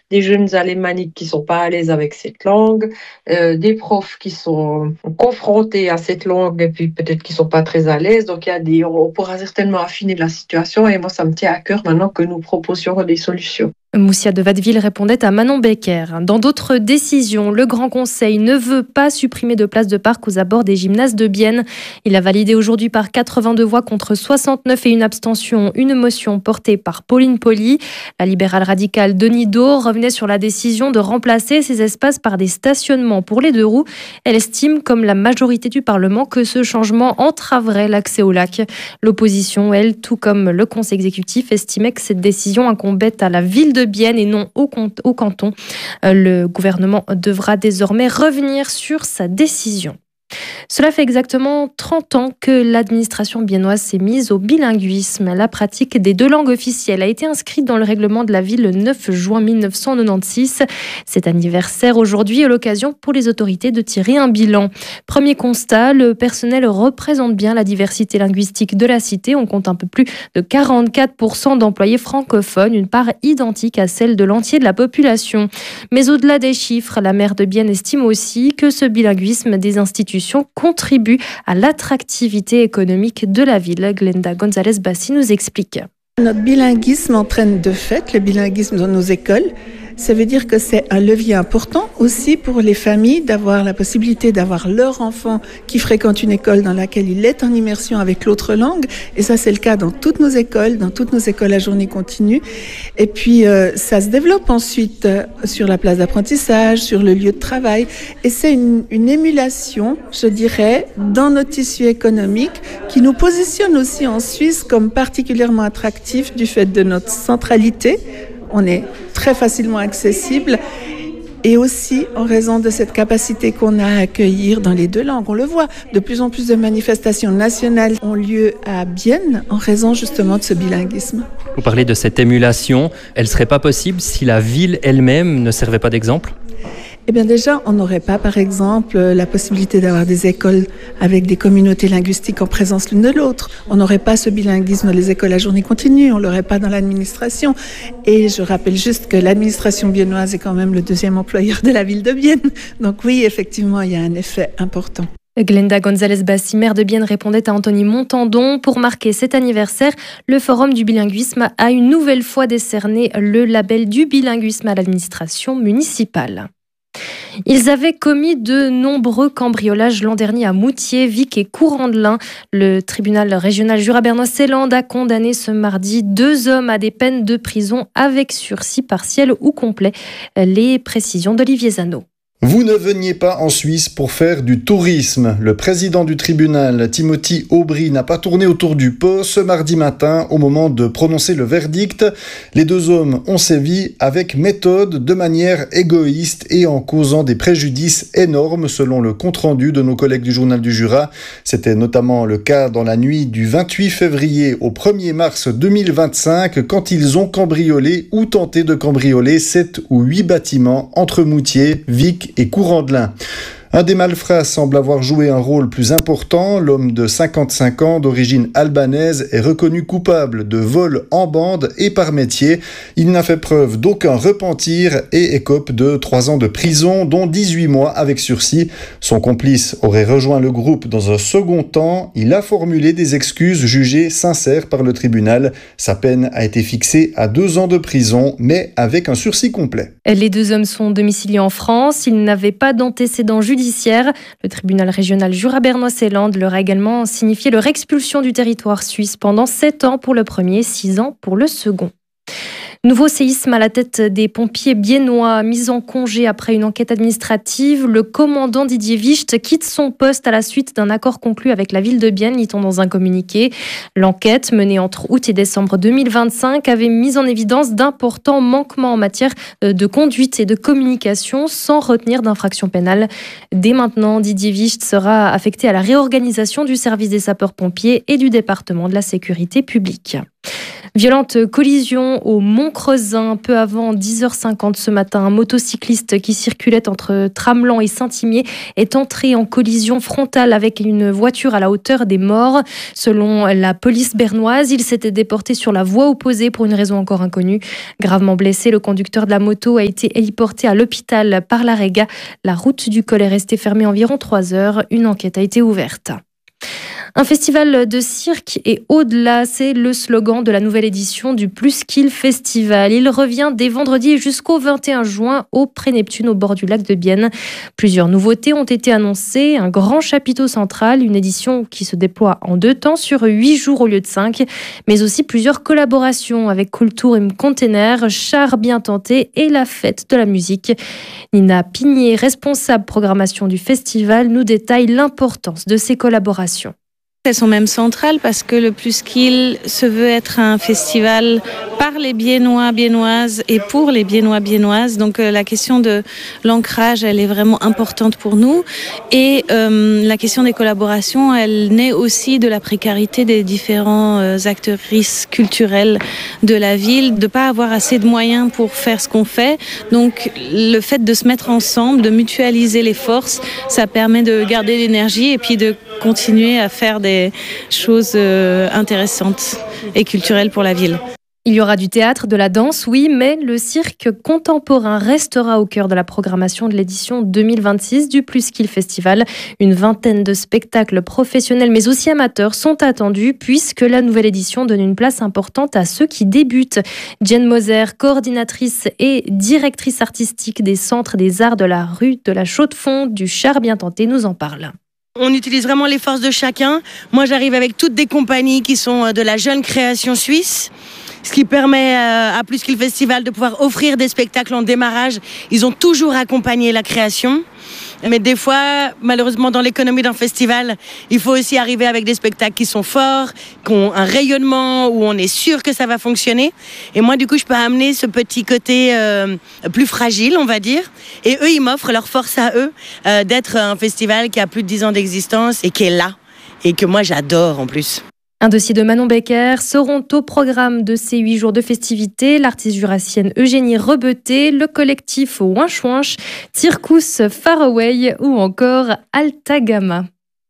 des jeunes alémaniques qui sont pas à l'aise avec cette langue, des profs qui sont confrontés à cette langue et puis peut-être qui sont pas très à l'aise. Donc on pourra certainement affiner la situation et moi ça me tient à cœur maintenant que nous proposions des solutions. Moussia de Watteville répondait à Manon Becker. Dans d'autres décisions, le Grand Conseil ne veut pas supprimer de places de parc aux abords des gymnases de Bienne. Il a validé aujourd'hui par 82 voix contre 69 et une abstention une motion portée par Pauline Poli. La libérale radicale Denis Do revenait sur la décision de remplacer ces espaces par des stationnements pour les deux roues. Elle estime, comme la majorité du Parlement, que ce changement entraverait l'accès au lac. L'opposition, elle, tout comme le Conseil exécutif, estimait que cette décision incombait à la ville de Bienne et non au canton. Le gouvernement devra désormais revenir sur sa décision. Cela fait exactement 30 ans que l'administration biennoise s'est mise au bilinguisme. La pratique des deux langues officielles a été inscrite dans le règlement de la ville le 9 juin 1996. Cet anniversaire aujourd'hui est l'occasion pour les autorités de tirer un bilan. Premier constat, le personnel représente bien la diversité linguistique de la cité. On compte un peu plus de 44% d'employés francophones, une part identique à celle de l'entier de la population. Mais au-delà des chiffres, la maire de Bienne estime aussi que ce bilinguisme des institutions contribue à l'attractivité économique de la ville. Glenda González-Bassi nous explique. Notre bilinguisme entraîne de fait le bilinguisme dans nos écoles. Ça veut dire que c'est un levier important aussi pour les familles d'avoir la possibilité d'avoir leur enfant qui fréquente une école dans laquelle il est en immersion avec l'autre langue. Et ça, c'est le cas dans toutes nos écoles à journée continue. Et puis, ça se développe ensuite sur la place d'apprentissage, sur le lieu de travail. Et c'est une émulation, je dirais, dans notre tissu économique qui nous positionne aussi en Suisse comme particulièrement attractif du fait de notre centralité. On est très facilement accessible et aussi en raison de cette capacité qu'on a à accueillir dans les deux langues. On le voit, de plus en plus de manifestations nationales ont lieu à Bienne en raison justement de ce bilinguisme. Vous parlez de cette émulation, elle ne serait pas possible si la ville elle-même ne servait pas d'exemple ? Eh bien déjà, on n'aurait pas, par exemple, la possibilité d'avoir des écoles avec des communautés linguistiques en présence l'une de l'autre. On n'aurait pas ce bilinguisme dans les écoles à journée continue, on l'aurait pas dans l'administration. Et je rappelle juste que l'administration biennoise est quand même le deuxième employeur de la ville de Bienne. Donc oui, effectivement, il y a un effet important. Glenda González-Bassi, maire de Bienne, répondait à Anthony Montandon. Pour marquer cet anniversaire, le Forum du bilinguisme a une nouvelle fois décerné le label du bilinguisme à l'administration municipale. Ils avaient commis de nombreux cambriolages l'an dernier à Moutier, Vic et Courandlin. Le tribunal régional Jura-Bernois-Seeland a condamné ce mardi 2 hommes à des peines de prison avec sursis partiel ou complet. Les précisions d'Olivier Zano. Vous ne veniez pas en Suisse pour faire du tourisme. Le président du tribunal, Timothy Aubry, n'a pas tourné autour du pot ce mardi matin au moment de prononcer le verdict. Les 2 hommes ont sévi avec méthode, de manière égoïste et en causant des préjudices énormes selon le compte-rendu de nos collègues du Journal du Jura. C'était notamment le cas dans la nuit du 28 février au 1er mars 2025 quand ils ont cambriolé ou tenté de cambrioler 7 ou 8 bâtiments entre Moutier, Vic et Courandlin. Un des malfrats semble avoir joué un rôle plus important. L'homme de 55 ans d'origine albanaise est reconnu coupable de vol en bande et par métier. Il n'a fait preuve d'aucun repentir et écope de 3 ans de prison, dont 18 mois avec sursis. Son complice aurait rejoint le groupe dans un second temps. Il a formulé des excuses jugées sincères par le tribunal. Sa peine a été fixée à 2 ans de prison, mais avec un sursis complet. Les 2 hommes sont domiciliés en France. Ils n'avaient pas d'antécédents judiciaires. Le tribunal régional Jura-Bernois-Seeland leur a également signifié leur expulsion du territoire suisse pendant 7 ans pour le premier, 6 ans pour le second. Nouveau séisme à la tête des pompiers biennois, mis en congé après une enquête administrative. Le commandant Didier Wicht quitte son poste à la suite d'un accord conclu avec la ville de Bienne, lit-on dans un communiqué. L'enquête, menée entre août et décembre 2025, avait mis en évidence d'importants manquements en matière de conduite et de communication sans retenir d'infraction pénale. Dès maintenant, Didier Wicht sera affecté à la réorganisation du service des sapeurs-pompiers et du département de la sécurité publique. Violente collision au Mont-Creusin, peu avant 10h50 ce matin. Un motocycliste qui circulait entre Tramelan et Saint-Imier est entré en collision frontale avec une voiture à la hauteur des Morts. Selon la police bernoise, il s'était déporté sur la voie opposée pour une raison encore inconnue. Gravement blessé, le conducteur de la moto a été héliporté à l'hôpital par la Réga. La route du col est restée fermée environ 3 heures. Une enquête a été ouverte. Un festival de cirque et au-delà, c'est le slogan de la nouvelle édition du Pluskill Festival. Il revient dès vendredi jusqu'au 21 juin au Pré-Neptune au bord du lac de Bienne. Plusieurs nouveautés ont été annoncées. Un grand chapiteau central, une édition qui se déploie en 2 temps sur 8 jours au lieu de 5, mais aussi plusieurs collaborations avec Kulturim Container, Char bien tenté et la fête de la musique. Nina Pigné, responsable programmation du festival, nous détaille l'importance de ces collaborations. Elles sont même centrales parce que le Pluskill se veut être un festival par les Biennois, Biennoises et pour les Biennois, Biennoises. Donc la question de l'ancrage, elle est vraiment importante pour nous. Et la question des collaborations, elle naît aussi de la précarité des différents actrices culturelles de la ville, de ne pas avoir assez de moyens pour faire ce qu'on fait. Donc le fait de se mettre ensemble, de mutualiser les forces, ça permet de garder l'énergie et puis de continuer à faire des choses intéressantes et culturelles pour la ville. Il y aura du théâtre, de la danse, oui, mais le cirque contemporain restera au cœur de la programmation de l'édition 2026 du Pluskill Festival. Une vingtaine de spectacles professionnels mais aussi amateurs sont attendus puisque la nouvelle édition donne une place importante à ceux qui débutent. Jen Moser, coordinatrice et directrice artistique des centres des arts de la rue de la Chaux-de-Fonds du Char bien tenté, nous en parle. On utilise vraiment les forces de chacun. Moi, j'arrive avec toutes des compagnies qui sont de la jeune création suisse, ce qui permet à Pluskill Festival de pouvoir offrir des spectacles en démarrage. Ils ont toujours accompagné la création. Mais des fois, malheureusement, dans l'économie d'un festival, il faut aussi arriver avec des spectacles qui sont forts, qui ont un rayonnement, où on est sûr que ça va fonctionner. Et moi, du coup, je peux amener ce petit côté plus fragile, on va dire. Et eux, ils m'offrent leur force à eux d'être un festival qui a plus de 10 ans d'existence et qui est là. Et que moi, j'adore en plus. Un dossier de Manon Becker seront au programme de ces 8 jours de festivités. L'artiste jurassienne Eugénie Rebeté, le collectif Winch Winch, Circus Faraway ou encore Alta Gamma.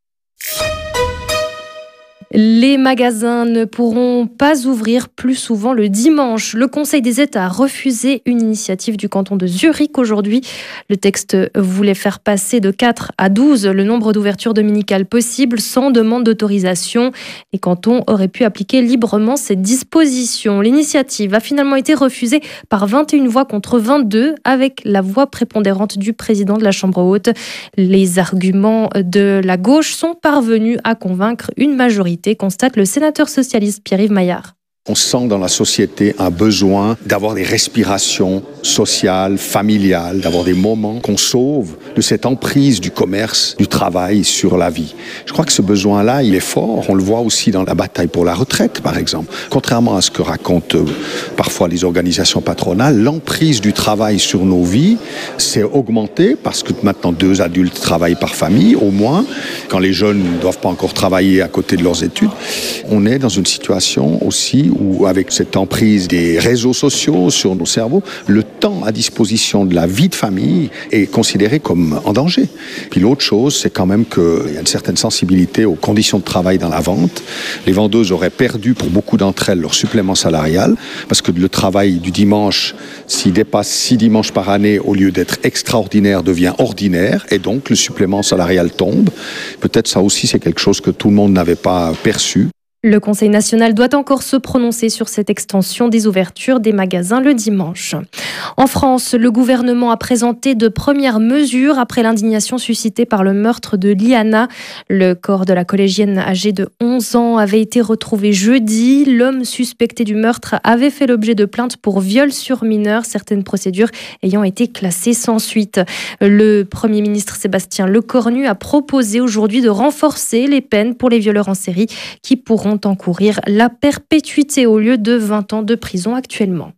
Les magasins ne pourront pas ouvrir plus souvent le dimanche. Le Conseil des États a refusé une initiative du canton de Zurich aujourd'hui. Le texte voulait faire passer de 4 à 12 le nombre d'ouvertures dominicales possibles sans demande d'autorisation. Les cantons auraient pu appliquer librement cette disposition. L'initiative a finalement été refusée par 21 voix contre 22 avec la voix prépondérante du président de la Chambre haute. Les arguments de la gauche sont parvenus à convaincre une majorité, constate le sénateur socialiste Pierre-Yves Maillard. On sent dans la société un besoin d'avoir des respirations sociales, familiales, d'avoir des moments qu'on sauve de cette emprise du commerce, du travail sur la vie. Je crois que ce besoin-là, il est fort. On le voit aussi dans la bataille pour la retraite, par exemple. Contrairement à ce que racontent parfois les organisations patronales, l'emprise du travail sur nos vies s'est augmentée parce que maintenant 2 adultes travaillent par famille, au moins. Quand les jeunes ne doivent pas encore travailler à côté de leurs études, on est dans une situation aussi où avec cette emprise des réseaux sociaux sur nos cerveaux, le temps à disposition de la vie de famille est considéré comme en danger. Puis l'autre chose, c'est quand même qu'il y a une certaine sensibilité aux conditions de travail dans la vente. Les vendeuses auraient perdu pour beaucoup d'entre elles leur supplément salarial, parce que le travail du dimanche, s'il dépasse 6 dimanches par année, au lieu d'être extraordinaire, devient ordinaire, et donc le supplément salarial tombe. Peut-être ça aussi, c'est quelque chose que tout le monde n'avait pas perçu. Le Conseil national doit encore se prononcer sur cette extension des ouvertures des magasins le dimanche. En France, le gouvernement a présenté de premières mesures après l'indignation suscitée par le meurtre de Liana. Le corps de la collégienne âgée de 11 ans avait été retrouvé jeudi. L'homme suspecté du meurtre avait fait l'objet de plaintes pour viol sur mineur, certaines procédures ayant été classées sans suite. Le Premier ministre Sébastien Lecornu a proposé aujourd'hui de renforcer les peines pour les violeurs en série qui pourront encourir la perpétuité au lieu de 20 ans de prison actuellement.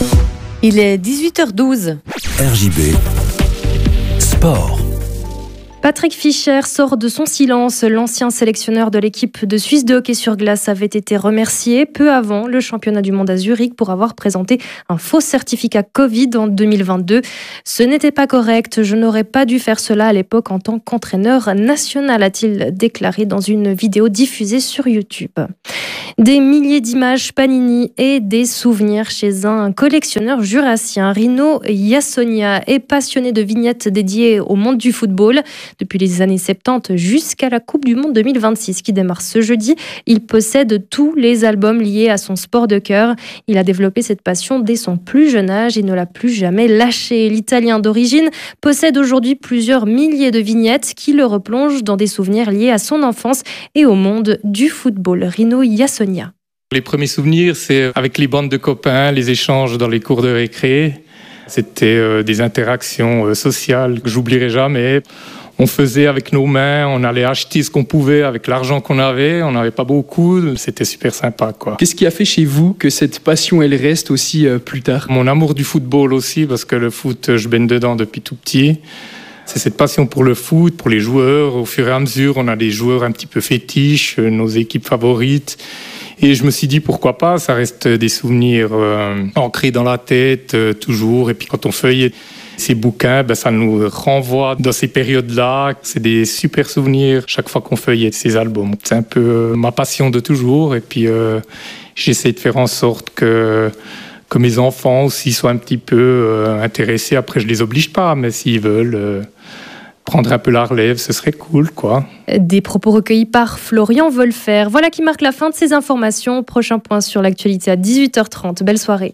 Il est 18h12. RJB Sport. Patrick Fischer sort de son silence. L'ancien sélectionneur de l'équipe de Suisse de hockey sur glace avait été remercié peu avant le championnat du monde à Zurich pour avoir présenté un faux certificat Covid en 2022. Ce n'était pas correct, je n'aurais pas dû faire cela à l'époque en tant qu'entraîneur national, a-t-il déclaré dans une vidéo diffusée sur YouTube. Des milliers d'images Panini et des souvenirs chez un collectionneur jurassien. Rino Yassonia est passionné de vignettes dédiées au monde du football. Depuis les années 70 jusqu'à la Coupe du Monde 2026 qui démarre ce jeudi, il possède tous les albums liés à son sport de cœur. Il a développé cette passion dès son plus jeune âge et ne l'a plus jamais lâché. L'Italien d'origine possède aujourd'hui plusieurs milliers de vignettes qui le replongent dans des souvenirs liés à son enfance et au monde du football. Rino Yassonia. Les premiers souvenirs, c'est avec les bandes de copains, les échanges dans les cours de récré. C'était des interactions sociales que j'oublierai jamais. On faisait avec nos mains, on allait acheter ce qu'on pouvait avec l'argent qu'on avait. On n'avait pas beaucoup, c'était super sympa, quoi. Qu'est-ce qui a fait chez vous que cette passion, elle reste aussi plus tard ? Mon amour du football aussi, parce que le foot, je baigne dedans depuis tout petit. C'est cette passion pour le foot, pour les joueurs. Au fur et à mesure, on a des joueurs un petit peu fétiches, nos équipes favorites. Et je me suis dit, pourquoi pas, ça reste des souvenirs ancrés dans la tête, toujours. Et puis quand on feuillette ces bouquins, ça nous renvoie dans ces périodes-là. C'est des super souvenirs chaque fois qu'on feuillette ces albums. C'est un peu ma passion de toujours. Et puis j'essaie de faire en sorte que mes enfants aussi soient un petit peu intéressés. Après, je les oblige pas, mais s'ils veulent prendre un peu la relève, ce serait cool, quoi. Des propos recueillis par Florian Wolfer. Voilà qui marque la fin de ces informations. Prochain point sur l'actualité à 18h30. Belle soirée.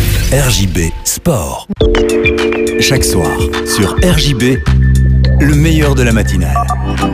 RJB Sport. Chaque soir, sur RJB, le meilleur de la matinale.